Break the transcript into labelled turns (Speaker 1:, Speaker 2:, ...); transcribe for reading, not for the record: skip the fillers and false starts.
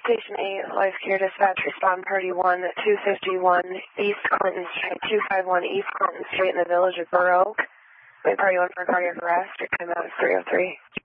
Speaker 1: Station 8, Life Care Dispatch, respond party 1, 251 East Clinton Street, 251 East Clinton Street in the village of Burr Oak. Wait, party 1 for cardiac arrest. Your time out is 3:03.